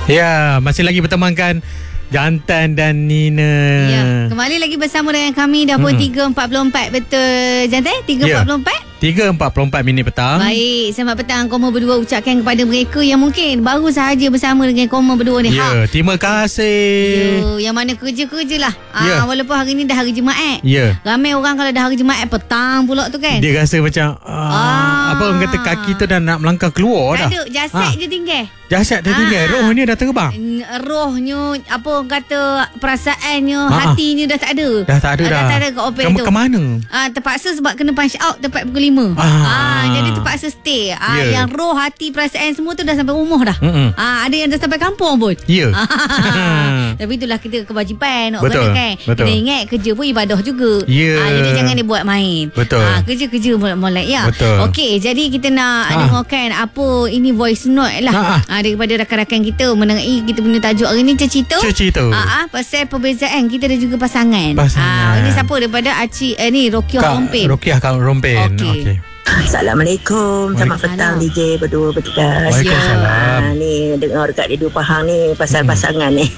Ya, masih lagi bertemankan Jantan dan Nina. Ya, kembali lagi bersama dengan kami dah pun 3.44. Betul Jantan? 3.44? 3.44 minit petang. Baik, selamat petang Koma berdua ucapkan kepada mereka yang mungkin baru sahaja bersama dengan Koma berdua ni. Ya, terima kasih. Yang mana kerja-kerja lah. Walaupun hari ni dah hari Jumaat. Ya. Ramai orang kalau dah hari Jumaat petang pula tu kan. Dia rasa macam apa orang kata kaki tu dah nak melangkah keluar dah. Tak ada, jasad je tinggal. Jasad dia tinggal, rohnya dah terbang. Rohnya, apa orang kata, perasaannya, hatinya dah tak ada. Dah tak ada dah. Dah tak ada kat opek tu. Ke mana? Terpaksa sebab kena punch out tepat pukul 5. Jadi terpaksa stay. Yang roh, hati, perasaan semua tu dah sampai rumah dah. Ada yang dah sampai kampung pun. Ya. Tapi itulah kita kewajipan nak Betul. buat kan. Kita ingat kerja pun ibadah juga. Ya. Jadi jangan dibuat main. Betul. Kerja-kerja molek ya. Betul. Okey, jadi kita nak dengarkan apa ini voice note lah. Daripada rakan-rakan kita mengenai kita punya tajuk hari ni cerita pasal perbezaan kita dan juga pasangan. Ini siapa daripada ni Rokiah Rompen. Rokiah Rompen. Okey. Assalamualaikum. Selamat petang DJ berdua bertugas. Waalaikumsalam. Ni dengar dekat Radio Pahang ni pasal pasangan ni.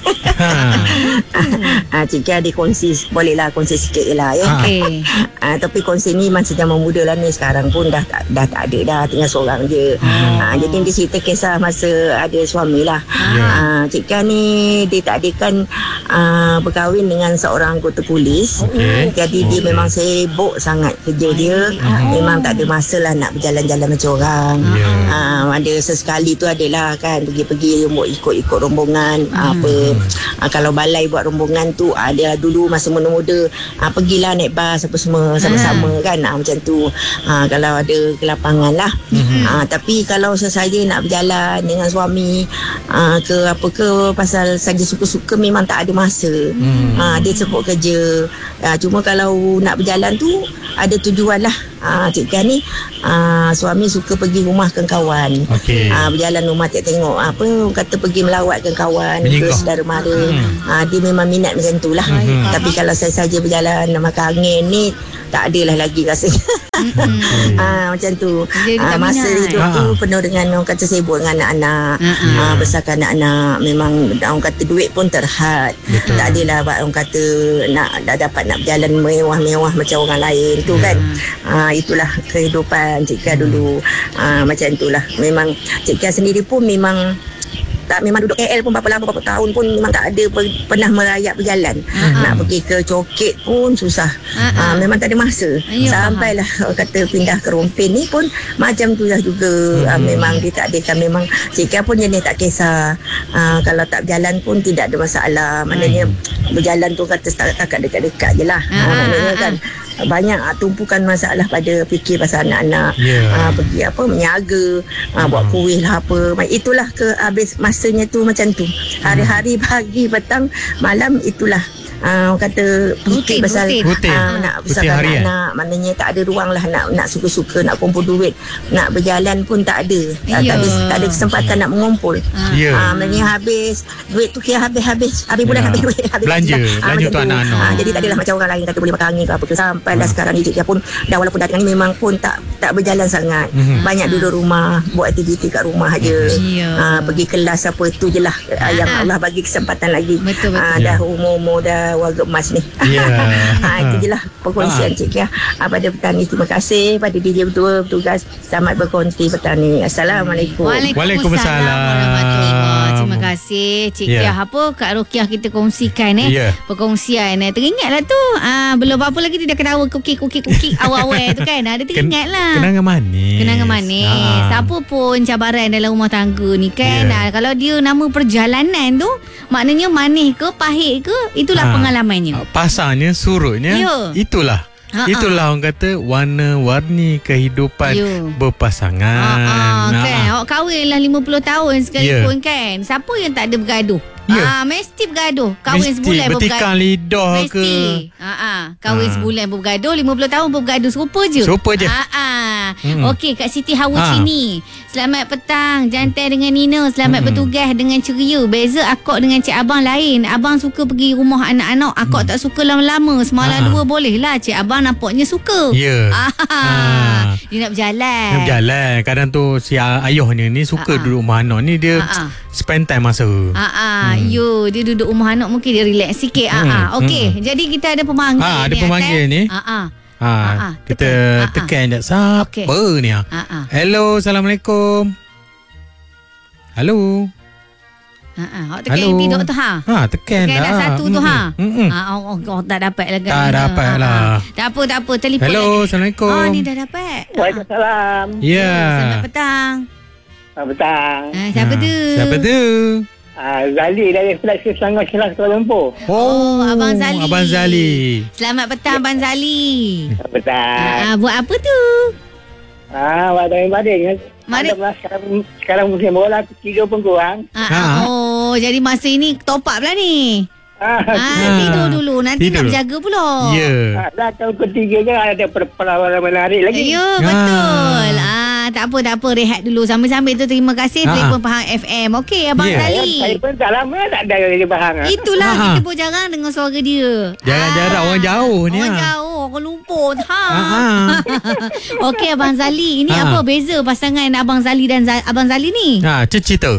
Cik ada kongsi, bolehlah kongsi sikit je lah ya. Okey. Tapi kongsi ni masa zaman muda lah ni, sekarang pun dah tak ada dah, tinggal seorang je. Jadi dia cerita kisah masa ada suami lah. Cik ni dia tak ada kan berkahwin dengan seorang anggota polis. Jadi dia memang sibuk sangat kerja dia. Memang tak ada masa lah nak berjalan-jalan macam orang. Ada sesekali tu adalah kan pergi-pergi ikut rombongan. Kalau balai buat rombongan tu ada dulu masa muda-muda pergilah naik bas apa semua sama-sama kan macam tu. Kalau ada kelapangan lah. Tapi kalau saya nak berjalan dengan suami ke pasal saja suka-suka memang tak ada masa. Dia sibuk kerja. Cuma kalau nak berjalan tu ada tujuan lah. Cik Kan ni suami suka pergi rumah kawan. Berjalan rumah tengok apa kata pergi melawatkan kawan ke saudara mara. Dia memang minat macam tu lah. Tapi kalau saya saja berjalan makan angin ni tak adalah lagi rasanya. Macam tu. Masa hidup tu penuh dengan orang kata sibuk dengan anak-anak. Besarkan anak-anak. Memang orang kata duit pun terhad. Tak adalah orang kata dah dapat nak berjalan mewah-mewah macam orang lain tu kan. Itulah kehidupan Cik Kan dulu. Macam itulah. Memang Cik Kan sendiri pun memang duduk KL pun berapa tahun pun memang tak ada pernah merayap berjalan. Nak pergi ke Coket pun susah. Memang tak ada masa. Sampailah kata pindah ke Rompen ni pun macam tu lah juga. Memang dia tak ada kan. Memang Cik Kan pun jenis tak kisah. Kalau tak berjalan pun tidak ada masalah. Maknanya berjalan tu kata setakat dekat-dekat je lah. Maknanya kan banyak tumpukan masalah pada fikir pasal anak-anak. Pergi menyaga, buat kuih lah apa. Itulah habis masanya tu macam tu. Hari-hari pagi, petang, malam itulah. Orang kata fikir pasal nak besarkan anak. Maknanya tak ada ruang lah nak suka-suka nak kumpul duit. Nak berjalan pun tak ada. Tak ada kesempatan nak mengumpul. Maknanya habis duit tu kira habis bulan habis duit. Belanja untuk anak-anak. Jadi tak adalah macam orang lain kata boleh makan angin ke apa ke. Sampailah sekarang ni Cik pun dah walaupun datang ni memang pun tak berjalan sangat. Banyak duduk rumah, buat aktiviti kat rumah je. Pergi kelas apa tu je lah yang Allah bagi kesempatan lagi. Betul. Dah umur dah warga emas ni. Itu je lah perkongsian Cik Kia pada petang ni. Terima kasih pada DJ berdua bertugas. Selamat berkongsi petang ni. Assalamualaikum. Waalaikumsalam. Terima kasih Cik Kia Kak Rokiah kita kongsikan perkongsian. Teringatlah tu belum apa lagi dia dah ketawa kukik awal-awal tu kan. Ada teringat lah Kenangan manis. Siapa pun cabaran dalam rumah tangga ni kan. Kalau dia nama perjalanan tu maknanya manis ke pahit ke, itulah pengalamannya. Pasangnya, surutnya, itulah. Itulah orang kata warna-warni kehidupan berpasangan. Kan awak kahwin lah 50 tahun sekalipun kan. Siapa yang tak ada bergaduh? Mesti bergaduh. Kahwin sebulan pun bergaduh. Bertikam lidah ke. Kahwin sebulan pun bergaduh, 50 tahun pun bergaduh. Serupa je. Okey, Kak Siti Hawa Cini. Selamat petang. Jantan dengan Nina. Selamat bertugas dengan ceria. Beza akak dengan Cik Abang lain. Abang suka pergi rumah anak-anak. Akak tak suka lama-lama. Semalam 2 boleh lah. Cik Abang nampaknya suka. Ya. Dia nak berjalan. Nak berjalan. Kadang tu si ayahnya ni suka duduk rumah anak ni. Dia spend time masa. Dia duduk rumah anak, mungkin dia relax sikit. Okey, jadi kita ada pemanggil ni. Ada pemanggil ni. Kita tekan tak siapa ni. Hello, Assalamualaikum. Hello. Awak tekan yang tidur tu tekan dah satu tu tak dapat lah. Tak dapat lah. Tak apa, telefon. Hello, lagi. Assalamualaikum. Ni dah dapat. Waalaikumsalam. Ya. Selamat petang. Selamat petang. Siapa tu? Siapa tu? Zali dari Fleksi Selangor Kelas Kuala Lumpur. Abang Zali. Abang Zali. Selamat petang, Abang Zali. Selamat petang. Buat apa tu? Wadah bading. Sekarang musim bola, tidur pun kurang. Jadi masa ini top up lah ni. Tidur dulu. Nanti nak berjaga pula. Ya. Tahun ketiga je ada perlawanan menarik lagi. Ya, betul. Tak apa. Rehat dulu. Sambil-sambil tu terima kasih telefon Pahang FM. Okey, Abang Zali. Saya pun tak lama tak ada dari Pahang. Itulah kita pun jarang dengar suara dia. Jarang orang jauh ni. Orang jauh. Orang lumpur. Okey, Abang Zali. Ini apa beza pasangan Abang Zali dan Abang Zali ni? Cerita.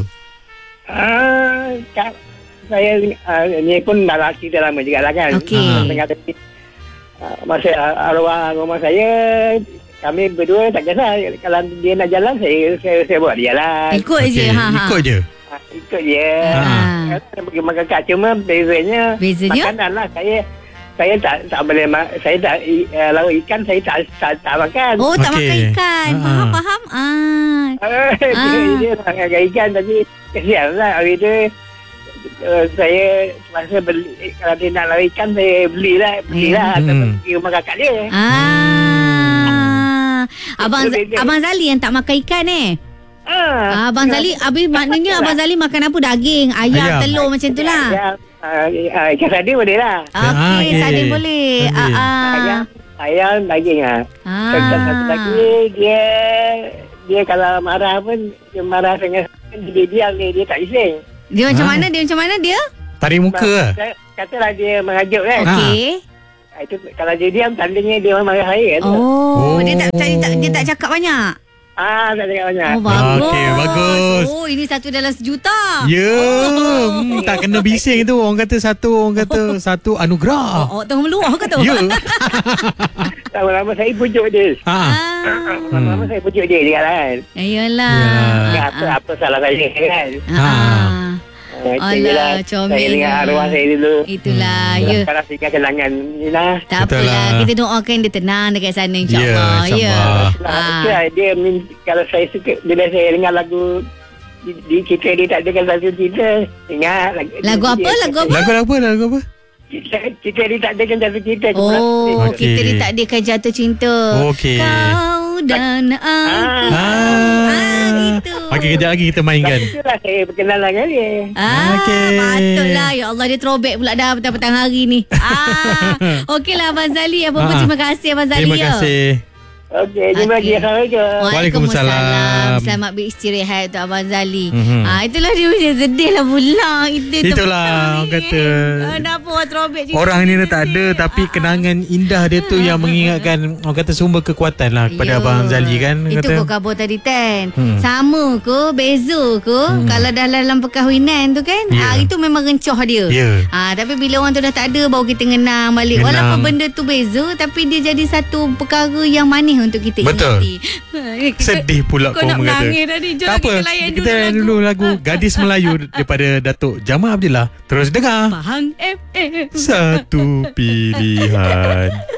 Saya ni pun dah cerita lama juga lah kan. Okey. Masa arwah rumah saya, kami berdua tak kisah. Kalau dia nak jalan, saya buat dia jalan. Ikut je. Ikut je. Ikut je. Saya pergi makan kat, cuma bezanya makanan lah. Saya tak boleh saya tak lauk ikan, saya tak makan. Tak makan ikan. Faham. Dia makan ikan, tapi kesian lah hari tu. Saya masa beli, kalau dia nak lauk ikan, saya belilah atau pergi rumah kakak dia. Abang Zali yang tak makan ikan Abang Zali, maknanya Abang Zali makan apa? Daging, ayam, telur macam tu lah. Ikan sardin boleh lah. Okey, sardin boleh. Ayam, daging lah. Satu lagi, dia kalau marah pun, dia marah sangat, dia diam dia tak iseng. Dia macam mana dia? Tarik muka lah. Katalah dia mengajuk kan. Okey. Itu kalau dia diam, tandanya dia marah saya kan. Dia tak cakap banyak. Tak cakap banyak. Bagus. Okey, bagus. Ini 1 dalam 1 juta. Ya. Tak kena bising tu. Orang kata satu anugerah. Awak tengah meluah ke tu? Ya. Lama-lama saya pujuk dia. Lama-lama saya pujuk dia kan. Yalah. Apa salah saya kan. Alah, comel. Saya dengar arwah saya dulu. Itulah, ya. Kalau tinggal kenangan ni lah. Tak apalah, kita doakan dia tenang dekat sana, insyaAllah. Ya. Dia kalau saya suka, bila saya dengar lagu di cerita dia tak ada satu cerita, ingat lagu apa? Lagu apa? Cerita dia tak ada satu cerita. Kita dia tak ada jatuh cinta. Kau dan aku. Itu. Okey, kejap lagi kita mainkan. Itulah saya berkenalan dengan dia. Patutlah. Ya Allah, dia throwback pula dah petang-petang hari ni. Okeylah Abang Zali. Apa-apa terima kasih Abang Zali. Terima kasih. Okey, terima kasih. Assalamualaikum. Waalaikumsalam. Selamat beristirahat untuk Abang Zali. Itulah dia macam sedih lah pula. Itulah orang kata. Kenapa orang throwback cerita orang ni tak ada, tapi kenangan indah dia tu yang mengingatkan, orang kata sumber kekuatan lah kepada Abang Zali kan. Itu kau kabur tadi Tan. Sama ke, beza ke, kalau dah dalam perkahwinan tu kan, itu memang rencoh dia. Tapi bila orang tu dah tak ada, baru kita ngenang balik. Walaupun benda tu beza, tapi dia jadi satu perkara yang manis untuk kita ingat. Sedih pula kau mengata. Tak apa, kita layan dulu lagu Gadis Melayu daripada Datuk Jamal Abdillah. Terus dengar Pahang FM. Satu Pilihan.